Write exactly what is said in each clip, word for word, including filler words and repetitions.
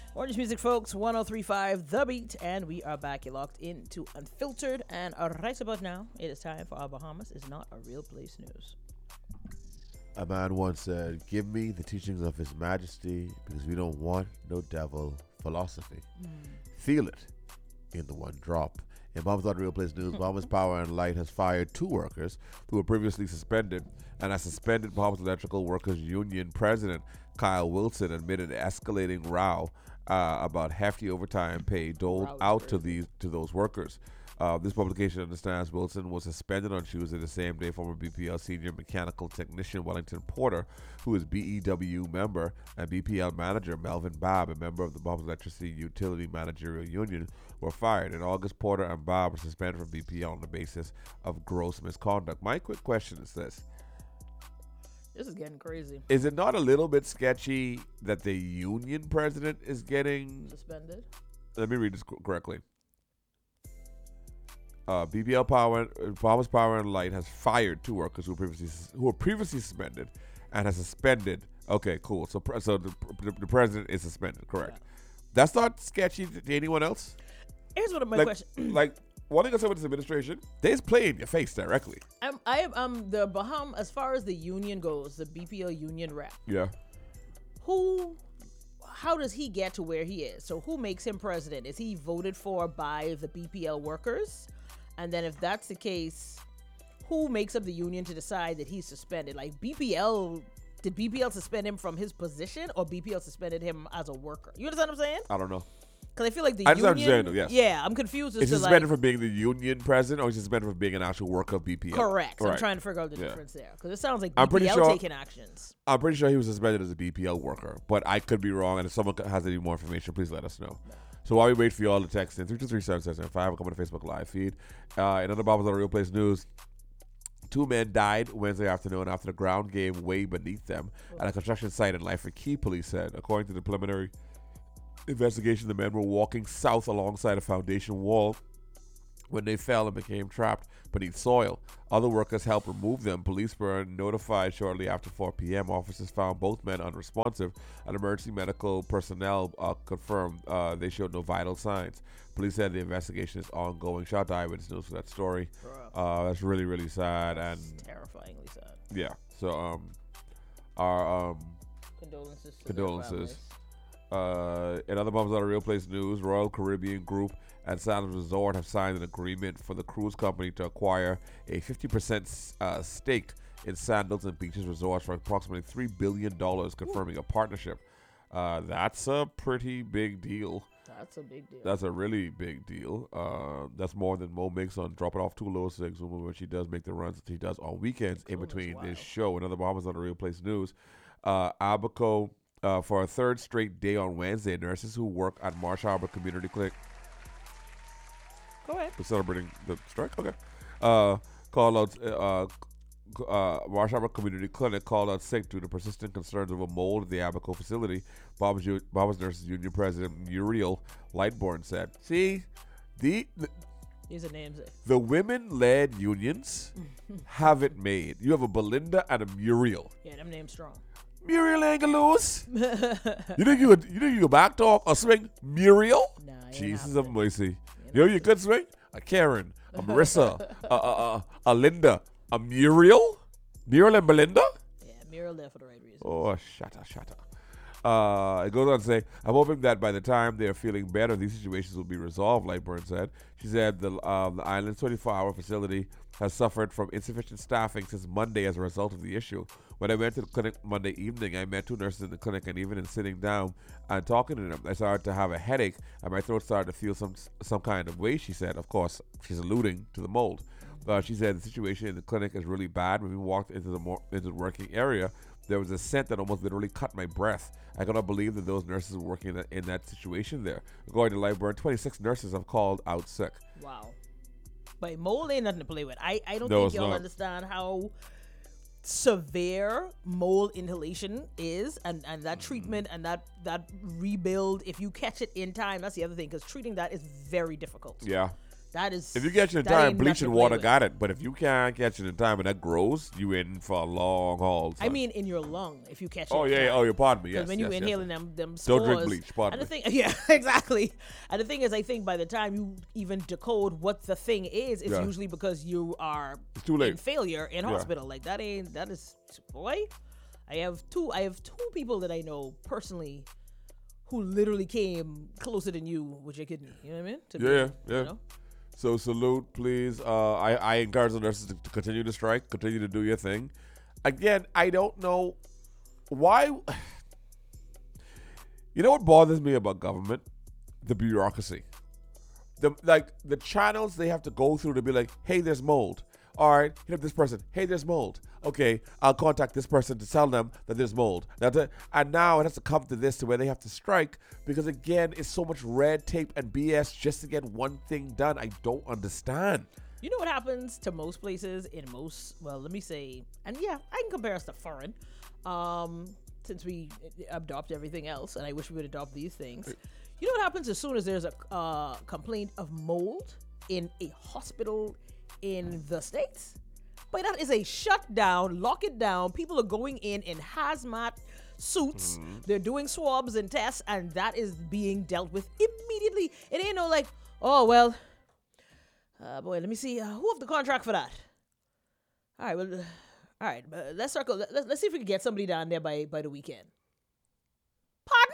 Orange Music, folks, one oh three point five The Beat, and we are back. You're locked into Unfiltered, and uh, right about now, it is time for our Bahamas is Not a Real Place news. A man once said, "Give me the teachings of His Majesty, because we don't want no devil philosophy." Mm. Feel it in the one drop. In Bahamas Not a Real Place news, Bahamas Power and Light has fired two workers who were previously suspended, and has suspended Bahamas Electrical Workers Union President Kyle Wilson amid an escalating row uh, about hefty overtime pay doled wow, out crazy. to these to those workers. Uh, this publication understands Wilson was suspended on Tuesday the same day former B P L senior mechanical technician Wellington Porter, who is B E W member, and B P L manager Melvin Babb, a member of the Bahamas Electricity Utility Managerial Union, were fired. In August, Porter and Babb were suspended from B P L on the basis of gross misconduct. My quick question is this. This is getting crazy. Is it not a little bit sketchy that the union president is getting suspended? Let me read this correctly. Uh, B P L Power, Bahamas Power and Light has fired two workers who were previously who were previously suspended, and has suspended. Okay, cool. So, so the, the president is suspended. Correct. Yeah. That's not sketchy to anyone else. Here's one of my like, questions. Like one thing I said with this administration, they just play in your face directly. I'm, I am, um, the Baham as far as the union goes, the B P L union rep. Yeah. Who? How does he get to where he is? So who makes him president? Is he voted for by the B P L workers? And then if that's the case, who makes up the union to decide that he's suspended? Like B P L, did B P L suspend him from his position, or B P L suspended him as a worker? You understand what I'm saying? I don't know. Because I feel like the I union. understand, though, yes. Yeah, I'm confused as is to he suspended like, for being the union president, or is he suspended for being an actual worker of B P L? Correct. So right. I'm trying to figure out the yeah. difference there. Because it sounds like I'm B P L pretty sure, taking actions. I'm pretty sure he was suspended as a B P L worker, but I could be wrong. And if someone has any more information, please let us know. No. So while we wait for you all to text in, three two three, seven seven seven five, we'll come on the Facebook live feed. Uh, in other Bahamas Not a Real Place news, two men died Wednesday afternoon after the ground gave way beneath them at a construction site in Lyford Key, police said. According to the preliminary investigation, the men were walking south alongside a foundation wall when they fell and became trapped beneath soil. Other workers helped remove them. Police were notified shortly after four p.m. Officers found both men unresponsive, and emergency medical personnel uh, confirmed uh, they showed no vital signs. Police said the investigation is ongoing. Shout out to Eyewitness News for that story. Uh, that's really, really sad. That's and terrifyingly sad. Yeah. So, um, our um, condolences. To condolences. Uh, in other Bahamas Not a Real Place news, Royal Caribbean Group and Sandals Resort have signed an agreement for the cruise company to acquire a fifty percent uh, stake in Sandals and Beaches Resorts for approximately three billion dollars, confirming a partnership. Uh, that's a pretty big deal. That's a big deal. That's a really big deal. Uh, that's more than Mo makes on dropping off two low six when she does make the runs that she does on weekends in between this show. Another Bahamas Not a Real Place news. Uh, Abaco, uh, for a third straight day on Wednesday, nurses who work at Marsh Harbor Community Clinic. Go ahead. We're celebrating the strike? Okay. Uh, called out, uh, uh, Marsh Harbor Community Clinic called out sick due to persistent concerns over mold at the Abaco facility. Bahamas, U- Bahamas Nurses Union President Muriel Lightbourne said, see, the, the these are names. The women-led unions have it made. You have a Belinda and a Muriel. Yeah, them names strong. Muriel ain't gonna lose. you think you would, you think you go back talk or swing Muriel? Nah, Jesus of mercy. You know you could swing? A Karen, a Marissa, a, a, a, a Linda, a Muriel? Muriel and Belinda? Yeah, Muriel there for the right reason. Oh, shut up, shut up. Uh, it goes on to say, I'm hoping that by the time they're feeling better, these situations will be resolved, Lightburn said. She said the, um, the island's twenty-four hour facility has suffered from insufficient staffing since Monday as a result of the issue. When I went to the clinic Monday evening, I met two nurses in the clinic, and even in sitting down and talking to them, I started to have a headache, and my throat started to feel some some kind of way, she said. Of course, she's alluding to the mold. Uh, she said the situation in the clinic is really bad. When we walked into the more, into the working area, there was a scent that almost literally cut my breath. I cannot believe that those nurses were working in that, in that situation there. According to Lightburn, twenty-six nurses have called out sick. Wow. But mold ain't nothing to play with. I, I don't no, think y'all not. understand how severe mold inhalation is, and, and that treatment and that, that rebuild, if you catch it in time, that's the other thing, because treating that is very difficult. Yeah. That is. If you catch it in that time, ain't nothing bleaching to play water with. got it. But if you can't catch it in time and that grows, you in for a long haul. I son. mean, in your lung, if you catch it. oh in yeah, time. oh, you pardon me. Because Yes, when yes, you yes, inhaling yes. them, them Don't spores. drink bleach. Pardon And the me. thing, yeah, exactly. And the thing is, I think by the time you even decode what the thing is, it's Yeah. usually because you are It's too in late. failure in Yeah. hospital. Like that ain't that is boy. I have two. I have two people that I know personally who literally came closer than you with your kidney. You know what I mean? To Yeah, yeah, you yeah. know? So salute, please. Uh, I, I encourage the nurses to, to continue to strike, continue to do your thing. Again, I don't know why. You know what bothers me about government? The bureaucracy. The like the channels they have to go through to be like, hey, there's mold. All right, hit up this person. Hey, there's mold. Okay, I'll contact this person to tell them that there's mold. Now to, and now it has to come to this to where they have to strike because again, it's so much red tape and B S just to get one thing done. I don't understand. You know what happens to most places in most, well, let me say, and yeah, I can compare us to foreign, um, since we adopt everything else, and I wish we would adopt these things. You know what happens as soon as there's a uh, complaint of mold in a hospital in the States? But that is a shutdown, lock it down. People are going in in hazmat suits. Mm-hmm. They're doing swabs and tests, and that is being dealt with immediately. It ain't no like, oh, well, Uh, boy, let me see. Uh, who have the contract for that? All right, well, uh, all right. Uh, let's circle. Let, let's let's see if we can get somebody down there by by the weekend. Pardon?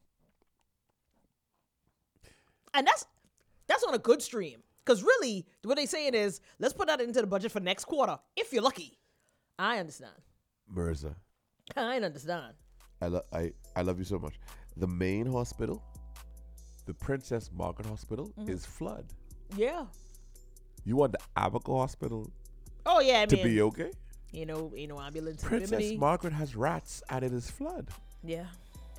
And that's that's on a good stream, because really, what they saying is, let's put that into the budget for next quarter if you're lucky. I understand. Mirza, I understand. I, lo- I, I love you so much. The main hospital, the Princess Margaret Hospital, Mm-hmm. is flood. Yeah. You want the Abaco Hospital Oh yeah. I to mean, be okay? you know, you know, ambulance. in Princess Bimini. Margaret has rats and it is flood. Yeah.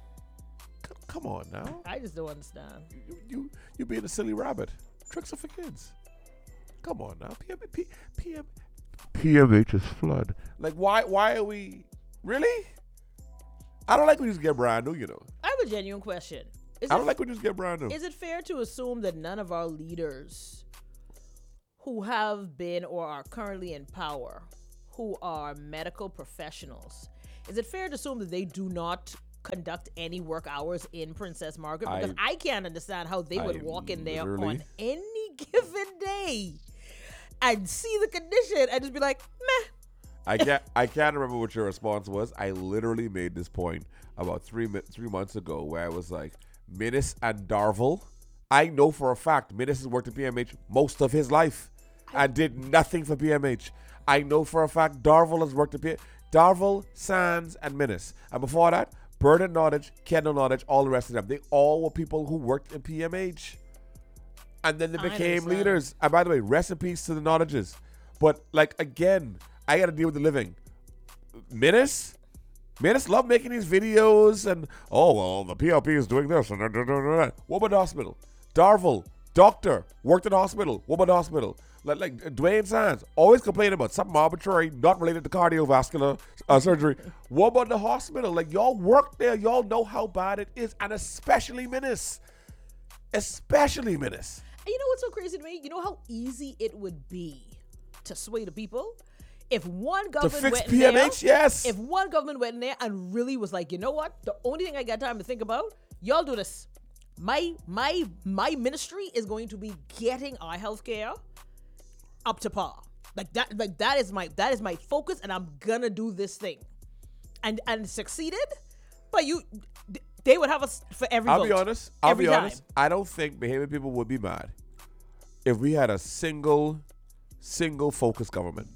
Come, come on now. I just don't understand. You, you you being a silly rabbit. Tricks are for kids. Come on now. P M P, PM, P M H is flood. Like why why are we really? I don't like when you just get brand new, you know. I have a genuine question. Is I it don't like when you just get brand new. Is it fair to assume that none of our leaders who have been or are currently in power, who are medical professionals, is it fair to assume that they do not conduct any work hours in Princess Margaret? Because I, I- can't understand how they would I walk in there literally- on any given day and see the condition and just be like, meh. I can't I can't remember what your response was. I literally made this point about three mi- three months ago where I was like, Minnis and Darvel. I know for a fact Minnis has worked at P M H most of his life and did nothing for P M H. I know for a fact Darvel has worked at P M H. Darvel, Sands, and Minnis. And before that, Bernard Nottage, Kendall Nottage, all the rest of them. They all were people who worked in P M H. And then they I became understand. leaders. And by the way, rest in peace to the Nottages. But like again, I gotta deal with the living. Minnis? Minnis love making these videos and oh well the P L P is doing this and da, da, da, da, da. What about the hospital? Darvel, doctor, worked at the hospital. What about the hospital? Like, like uh, Dwayne Sands, always complaining about something arbitrary, not related to cardiovascular uh, surgery. What about the hospital? Like y'all work there, y'all know how bad it is, and especially Minnis. Especially Minnis. And you know what's so crazy to me? You know how easy it would be to sway the people? If one To government fix went in P M there, H, yes. if one government went in there and really was like, you know what? The only thing I got time to think about, y'all do this. My my my ministry is going to be getting our healthcare up to par. Like that, like that is my that is my focus, and I'm gonna do this thing. And and succeeded, but you they would have us for every I'll vote. be honest. I'll Every be time. honest. I don't think Bahamian people would be mad if we had a single, single focused government.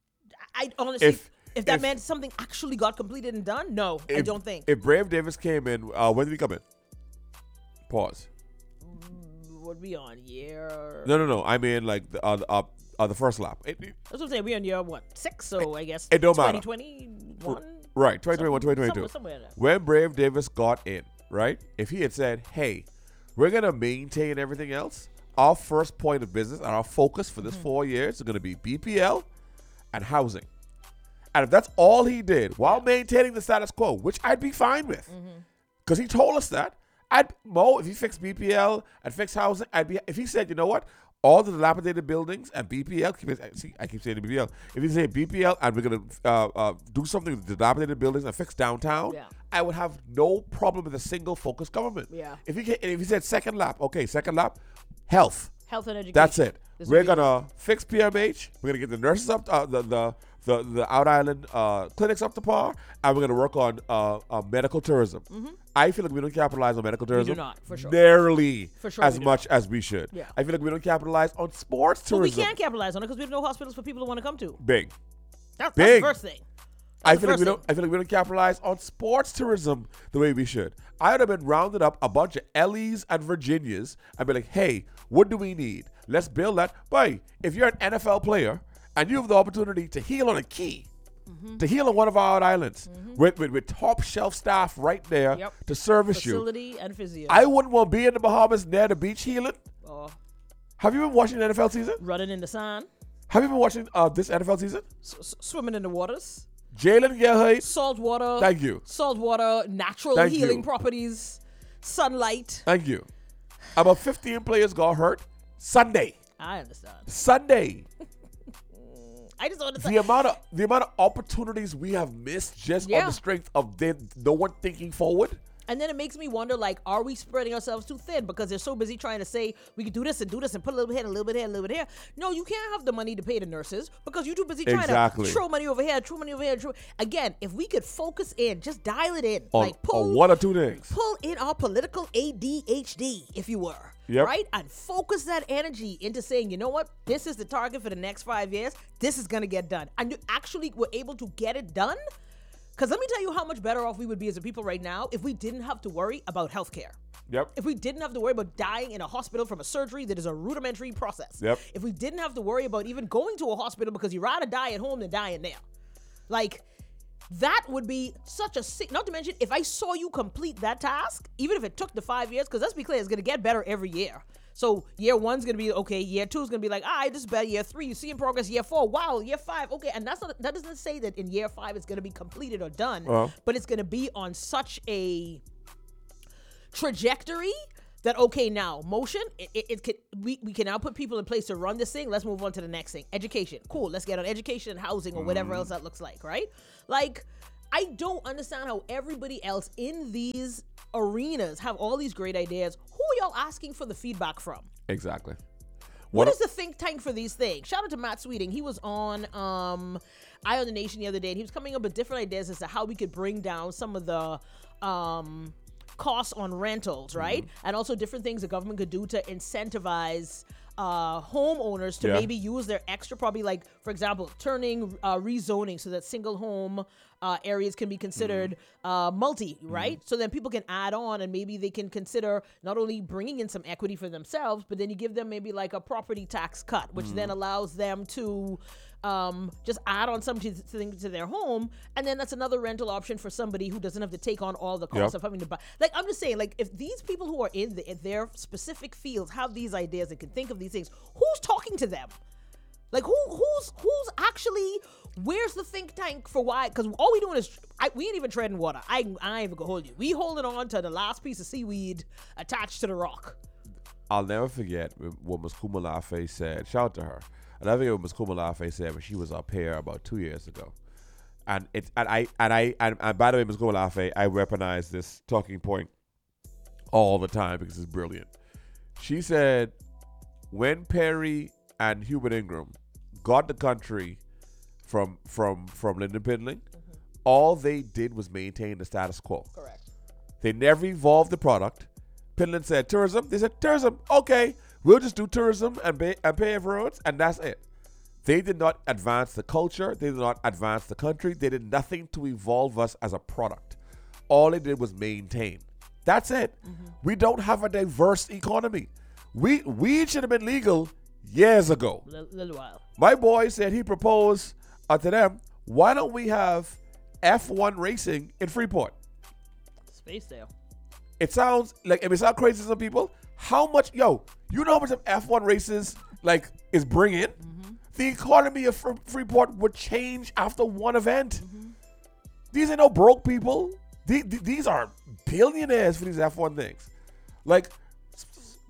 I honestly, if, If- that if- meant something actually got completed and done, no, I If- don't think. If Brave Davis came in, uh, when did he come in? Pause. Would be on year. No, no, no. I mean, like the uh, uh, uh, the first lap. It- it- That's what I'm saying. We on year what six? So I guess it don't matter. twenty twenty-one. right, twenty twenty-one, twenty Somewhere, twenty-two. somewhere in there. When Brave Davis got in, right? If he had said, "Hey, we're gonna maintain everything else," our first point of business and our focus for this Mm-hmm. four years is gonna be B P L and housing. And if that's all he did while maintaining the status quo, which I'd be fine with, Mm-hmm. because he told us that, I'd Mo, if he fixed B P L and fixed housing, I'd be. If he said, you know what, all the dilapidated buildings and B P L. See, I keep saying the B P L. If you say B P L and we're gonna uh, uh, do something with the dilapidated buildings and fix downtown, Yeah. I would have no problem with a single focused government. Yeah. If you get, if you said second lap, okay, second lap, health. Health and education. That's it. This We're would be- gonna fix P M H. We're gonna get the nurses up, uh, the the the the out island uh, clinics up to par, and we're gonna work on uh, uh, medical tourism. I feel like we don't capitalize on medical tourism. not, for sure. Nearly For sure as we do much as we should. Yeah. I feel like we don't capitalize on sports But we tourism. can't capitalize on it because we have no hospitals for people to want to come to. Big. That, that's Big. the first thing. I That's the feel like we first don't. I feel like we don't capitalize on sports tourism the way we should. I would have been rounded up a bunch of Ellies and Virginias and be like, "Hey, what do we need? Let's build that." Boy, if you're an N F L player and you have the opportunity to heal on a key, Mm-hmm. to heal on one of our islands with, with with top shelf staff right there Yep. to service you, Facility and physio. I wouldn't want to be in the Bahamas near the beach healing. or Have you been watching the N F L season? running in the sun, Have you been watching uh, this N F L season? s- s- swimming in the waters, Jalen Gilhide, salt water. thank you. Salt water, natural Thank healing you. properties, sunlight. Thank you. About fifteen players got hurt Sunday. I understand. Sunday. I just want to The say, amount of the amount of opportunities we have missed just on Yeah. the strength of they, no one thinking forward. and then it makes me wonder, like, are we spreading ourselves too thin because they're so busy trying to say we can do this and do this and put a little bit here, a little bit here, a little bit here. No, you can't have the money to pay the nurses because you're too busy trying Exactly. to throw money over here, throw money over here. Throw. Again, if we could focus in, just dial it in, On, like pull on one or two things. pull in our political A D H D, if you were. Yep. Right? And focus that energy into saying, you know what? This is the target for the next five years. This is going to get done. And you actually were able to get it done. Because let me tell you how much better off we would be as a people right now if we didn't have to worry about healthcare. Yep. If we didn't have to worry about dying in a hospital from a surgery that is a rudimentary process. Yep. If we didn't have to worry about even going to a hospital because you'd rather die at home than die in there. Like, that would be such a sick, not to mention, if I saw you complete that task, even if it took the five years, because let's be clear, it's going to get better every year. So year one's going to be okay, year two is going to be like, all right, this is better, year three, you see in progress, year four, wow, year five, okay. And that's not, that doesn't say that in year five it's going to be completed or done, Uh-huh. but it's going to be on such a trajectory that, okay, now motion, it, it, it can, we, we can now put people in place to run this thing. Let's move on to the next thing. Education. Cool. Let's get on education and housing or whatever else that looks like, right? Like, I don't understand how everybody else in these arenas have all these great ideas. Who are y'all asking for the feedback from? Exactly. What What is the think tank for these things? Shout out to Matt Sweeting. He was on um, Eye on the Nation the other day, and he was coming up with different ideas as to how we could bring down some of the um, costs on rentals, right? And also different things the government could do to incentivize uh, homeowners to Yeah. maybe use their extra, probably like, for example, turning, uh, rezoning so that single home uh, areas can be considered uh, multi, right? So then people can add on and maybe they can consider not only bringing in some equity for themselves, but then you give them maybe like a property tax cut, which then allows them to um, just add on something to, to, to their home. And then that's another rental option for somebody who doesn't have to take on all the costs Yep. of having to buy. Like, I'm just saying, like, if these people who are in, the, in their specific fields have these ideas and can think of these things, who's talking to them? Like, who who's who's actually, where's the think tank for why? Because all we doing is, I, we ain't even treading water. I, I ain't even gonna hold you. We holding on to the last piece of seaweed attached to the rock. I'll never forget what Miz Kumalafe said. Shout out to her. I'll never forget what Miz Kumalafe said when she was up here about two years ago. And it and I and I and, and by the way, Miz Kumalafe, I weaponize this talking point all the time because it's brilliant. She said when Perry and Hubert Ingram got the country from from from Lyndon Pindling, all they did was maintain the status quo. Correct. They never evolved the product. Pindling said tourism. They said tourism. Okay, we'll just do tourism and pay, and pay for roads, and that's it. They did not advance the culture. They did not advance the country. They did nothing to evolve us as a product. All they did was maintain. That's it. Mm-hmm. We don't have a diverse economy. We weed should have been legal years ago. Little, little while. My boy said he proposed uh, to them, why don't we have F one racing in Freeport? Space there. It sounds like, it may sound crazy to some people. How much, yo, you know how much of F one races, like, is bringing? Mm-hmm. The economy of Fre- Freeport would change after one event. Mm-hmm. These ain't no broke people. These, these are billionaires for these F one things. Like, s- s-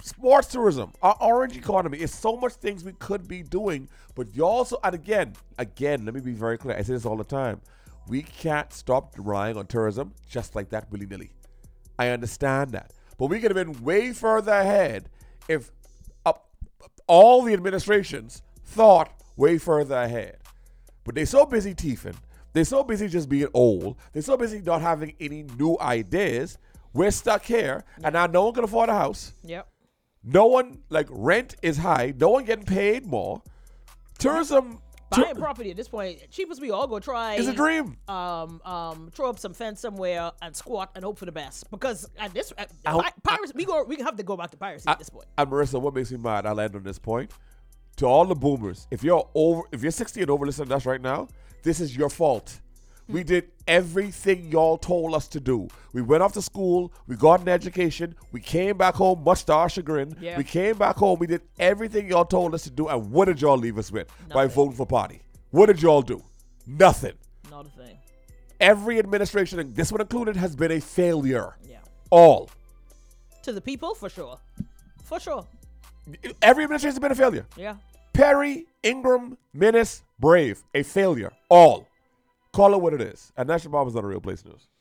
sports tourism, our orange economy. It's so much things we could be doing, but you also, and again, again, let me be very clear. I say this all the time. We can't stop relying on tourism just like that willy-nilly. I understand that. But we could have been way further ahead if uh, all the administrations thought way further ahead. But they're so busy teething. They're so busy just being old. They're so busy not having any new ideas. We're stuck here, yep. and now no one can afford a house. Yep. No one, like, rent is high. No one getting paid more. Tourism... Buying property at this point, cheapest we all go try. It's a dream. Um, um, throw up some fence somewhere and squat and hope for the best. Because at this, at, I, pi- piracy, I, we go, we have to go back to piracy I, at this point. And Marissa, what makes me mad? I'll end on this point. To all the boomers, if you're over, if you're sixty and over listening to us right now, this is your fault. We did everything y'all told us to do. We went off to school. We got an education. We came back home, much to our chagrin. Yeah. We came back home. We did everything y'all told us to do. And what did y'all leave us with? Nothing. By voting for party. What did y'all do? Nothing. Not a thing. Every administration, and this one included, has been a failure. Yeah. All. To the people, for sure. For sure. Every administration has been a failure. Yeah. Perry, Ingram, Minnis, Brave, a failure. All. Call it what it is. And National Bomb is not a real place news.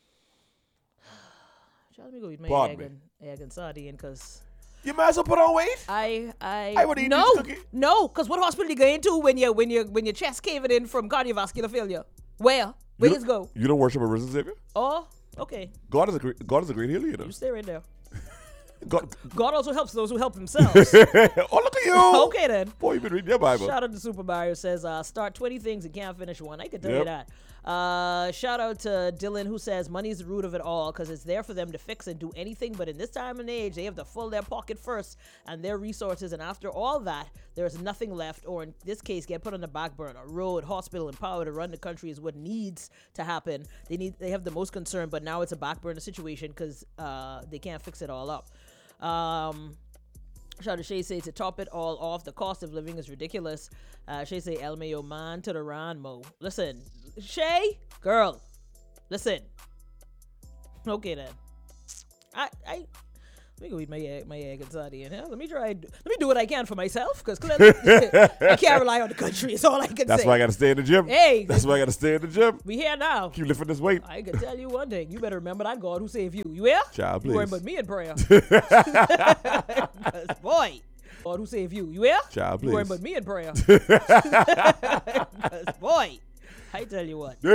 Let me go eat my Pardon egg me. and, egg and sardine, because You might as well put on weight. I, I, I would eat no, this cookie. no, because what hospital you going to when you when you when your chest caving in from cardiovascular failure? Where? Where You you go? You don't worship a risen Savior? Oh, okay. God is a great, God is a great healer, you know. You stay right there. God, God also helps those who help themselves. oh, look at you. Okay then. Boy, you've been reading your Bible. Shout out to Super Mario says, uh, start twenty things and can't finish one. I can tell Yep. you that. Uh, shout out to Dylan, who says money is the root of it all because it's there for them to fix and do anything. But in this time and age, they have to fill their pocket first and their resources. And after all that, there's nothing left, or in this case, get put on the back burner. Road, hospital, and power to run the country is what needs to happen. They need, they have the most concern, but now it's a back burner situation because uh, they can't fix it all up. Um, Shout out to Shay say to top it all off, the cost of living is ridiculous. Uh, Shay say El Mayo man to the Ron Mo. Listen, Shay, girl, listen. Okay then. I I let me go eat my egg, my egg and sardine. Huh? Let me try. Let me do what I can for myself, because clearly I can't rely on the country. Is all I can That's say. why I got to stay in the gym. Hey, That's why I got to stay in the gym. we here now. Keep lifting this weight. I can tell you one thing. You better remember that God who saved you. You hear? Child, You worrying please. about me in prayer. 'Cause, boy, God who saved you. You hear? Child, You worrying please. about me in prayer. 'Cause, boy, I tell you what.